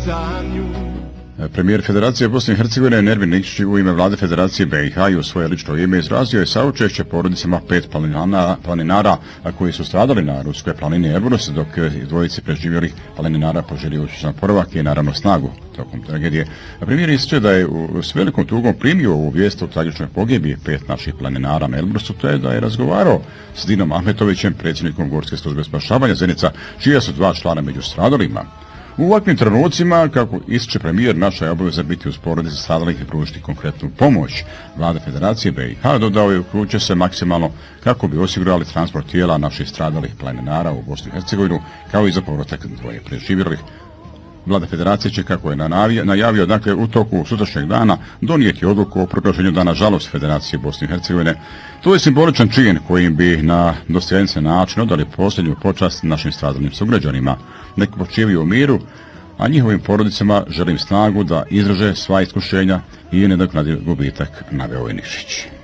za nju. Premijer Federacije Bosne i Hercegovine Nermin Nikšić u ime Vlade Federacije BiH i u svoje lično ime izrazio je saučešće porodicama 5 planinara koji su stradali na ruskoj planini Elbrus, dok dvojici preživjelih planinara poželio učinjen oporavak i naravno snagu tokom tragedije. Premijer ističe da je s velikom tugom primio ovu vijest o tragičnoj pogibiji 5 naših planinara na Elbrusu, to je da je razgovarao s Dinom Ahmetovićem, predsjednikom Gorske službe spašavanja Zenica, čija su 2 člana među stradalima. U ovakvim trenucima, kako ističe premijer, naša je obaveza biti uz porodice stradalih i pružiti konkretnu pomoć. Vlada Federacije BiH dodao je uključuje se maksimalno kako bi osigurali transport tijela naših stradalih planinara u Bosnu i Hercegovinu, kao i za povratak dvoje preživjelih. Vlada Federacije će, kako je najavio, dakle, u toku sutrašnjeg dana donijeti odluku o proglašenju dana žalosti Federacije Bosne i Hercegovine. To je simboličan čin kojim bi na dostojanstven način odali posljednju počast našim stradalim sugrađanima. Nek počivaju u miru, a njihovim porodicama želim snagu da izdrže sva iskušenja i nenadoknadiv gubitak, naveo je Nikšić.